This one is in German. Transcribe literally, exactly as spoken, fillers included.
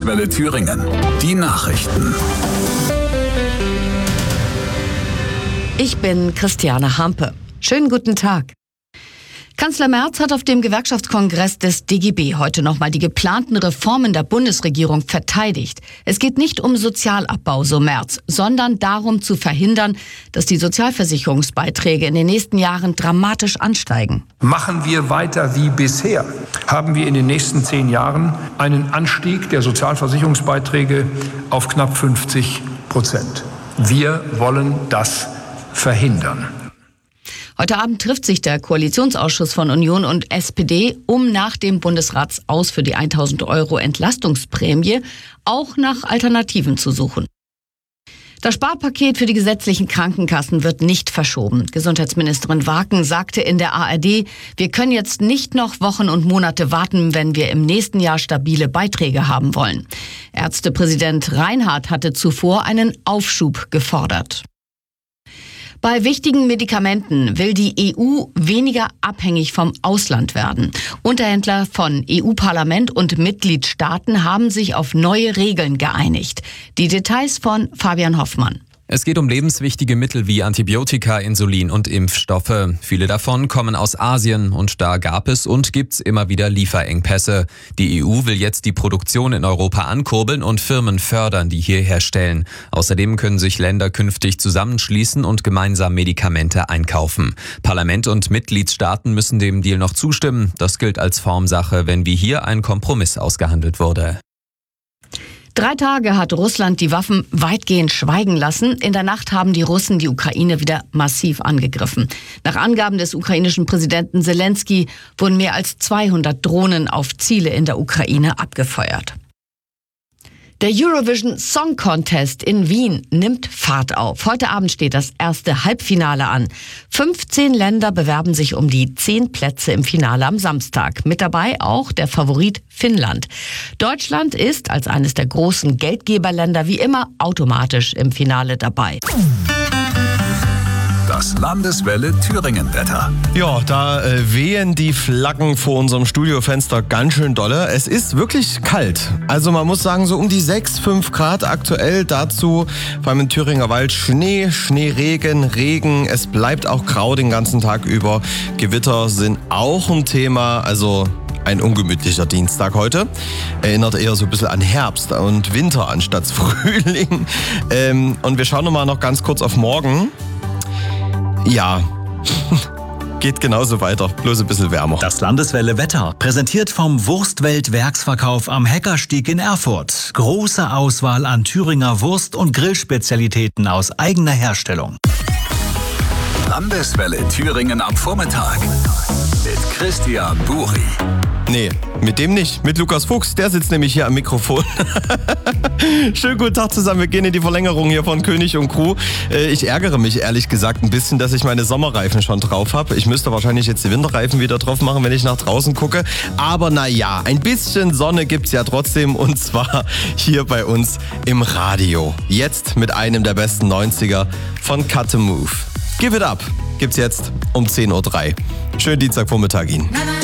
Landeswelle Thüringen. Die Nachrichten. Ich bin Christiane Hampe. Schönen guten Tag. Kanzler Merz hat auf dem Gewerkschaftskongress des D G B heute nochmal die geplanten Reformen der Bundesregierung verteidigt. Es geht nicht um Sozialabbau, so Merz, sondern darum zu verhindern, dass die Sozialversicherungsbeiträge in den nächsten Jahren dramatisch ansteigen. Machen wir weiter wie bisher, haben wir in den nächsten zehn Jahren einen Anstieg der Sozialversicherungsbeiträge auf knapp fünfzig Prozent. Wir wollen das verhindern. Heute Abend trifft sich der Koalitionsausschuss von Union und S P D, um nach dem Bundesratsaus für die tausend Euro Entlastungsprämie auch nach Alternativen zu suchen. Das Sparpaket für die gesetzlichen Krankenkassen wird nicht verschoben. Gesundheitsministerin Waken sagte in der A R D, wir können jetzt nicht noch Wochen und Monate warten, wenn wir im nächsten Jahr stabile Beiträge haben wollen. Ärztepräsident Reinhardt hatte zuvor einen Aufschub gefordert. Bei wichtigen Medikamenten will die E U weniger abhängig vom Ausland werden. Unterhändler von E U-Parlament und Mitgliedstaaten haben sich auf neue Regeln geeinigt. Die Details von Fabian Hoffmann. Es geht um lebenswichtige Mittel wie Antibiotika, Insulin und Impfstoffe. Viele davon kommen aus Asien und da gab es und gibt's immer wieder Lieferengpässe. Die E U will jetzt die Produktion in Europa ankurbeln und Firmen fördern, die hier herstellen. Außerdem können sich Länder künftig zusammenschließen und gemeinsam Medikamente einkaufen. Parlament und Mitgliedstaaten müssen dem Deal noch zustimmen. Das gilt als Formsache, wenn wie hier ein Kompromiss ausgehandelt wurde. Drei Tage hat Russland die Waffen weitgehend schweigen lassen. In der Nacht haben die Russen die Ukraine wieder massiv angegriffen. Nach Angaben des ukrainischen Präsidenten Selensky wurden mehr als zweihundert Drohnen auf Ziele in der Ukraine abgefeuert. Der Eurovision Song Contest in Wien nimmt Fahrt auf. Heute Abend steht das erste Halbfinale an. fünfzehn Länder bewerben sich um die zehn Plätze im Finale am Samstag. Mit dabei auch der Favorit Finnland. Deutschland ist als eines der großen Geldgeberländer wie immer automatisch im Finale dabei. Das Landeswelle Thüringen-Wetter. Ja, da äh, wehen die Flaggen vor unserem Studiofenster ganz schön dolle. Es ist wirklich kalt. Also man muss sagen, so um die sechs, fünf Grad aktuell. Dazu vor allem im Thüringer Wald Schnee, Schneeregen, Regen. Es bleibt auch grau den ganzen Tag über. Gewitter sind auch ein Thema. Also ein ungemütlicher Dienstag heute. Erinnert eher so ein bisschen an Herbst und Winter anstatt Frühling. Ähm, und wir schauen nochmal noch ganz kurz auf morgen. Ja, geht genauso weiter, bloß ein bisschen wärmer. Das Landeswelle Wetter, präsentiert vom Wurstwelt-Werksverkauf am Heckerstieg in Erfurt. Große Auswahl an Thüringer Wurst- und Grillspezialitäten aus eigener Herstellung. Landeswelle Thüringen am Vormittag mit Christian Buri. Nee, mit dem nicht. Mit Lukas Fuchs, der sitzt nämlich hier am Mikrofon. Schönen guten Tag zusammen. Wir gehen in die Verlängerung hier von König und Crew. Ich ärgere mich ehrlich gesagt ein bisschen, dass ich meine Sommerreifen schon drauf habe. Ich müsste wahrscheinlich jetzt die Winterreifen wieder drauf machen, wenn ich nach draußen gucke. Aber naja, ein bisschen Sonne gibt's ja trotzdem und zwar hier bei uns im Radio. Jetzt mit einem der besten neunziger von Cut the Move. Give It Up gibt's jetzt um zehn Uhr drei. Schönen Dienstagvormittag Ihnen.